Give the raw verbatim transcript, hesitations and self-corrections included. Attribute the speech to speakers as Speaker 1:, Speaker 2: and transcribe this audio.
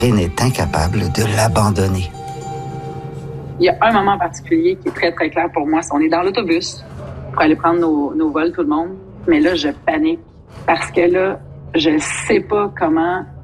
Speaker 1: Karine est incapable de l'abandonner.
Speaker 2: Il y a un moment en particulier qui est très, très clair pour moi. C'est on est dans l'autobus pour aller prendre nos, nos vols, tout le monde. Mais là, je panique parce que là, je sais pas comment